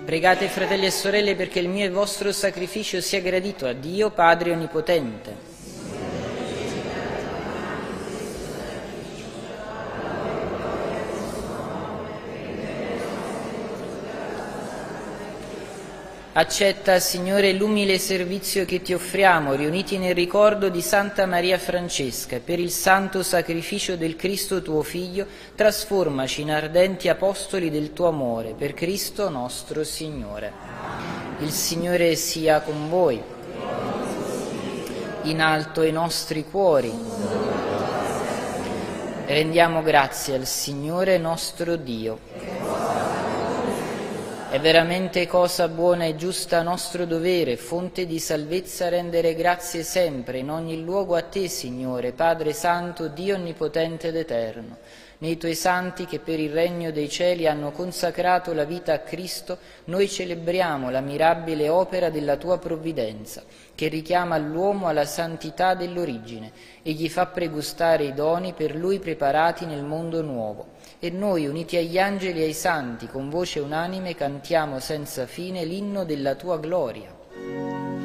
Pregate, fratelli e sorelle, perché il mio e il vostro sacrificio sia gradito a Dio, Padre Onnipotente. Accetta, Signore, l'umile servizio che ti offriamo, riuniti nel ricordo di Santa Maria Francesca. Per il santo sacrificio del Cristo tuo Figlio, trasformaci in ardenti apostoli del tuo amore, per Cristo nostro Signore. Il Signore sia con voi. In alto i nostri cuori. Rendiamo grazie al Signore nostro Dio. È veramente cosa buona e giusta nostro dovere, fonte di salvezza, rendere grazie sempre, in ogni luogo a te, Signore, Padre Santo, Dio Onnipotente ed Eterno. Nei tuoi santi che per il regno dei cieli hanno consacrato la vita a Cristo, noi celebriamo la mirabile opera della tua provvidenza, che richiama l'uomo alla santità dell'origine e gli fa pregustare i doni per lui preparati nel mondo nuovo. E noi, uniti agli angeli e ai santi, con voce unanime cantiamo senza fine l'inno della tua gloria.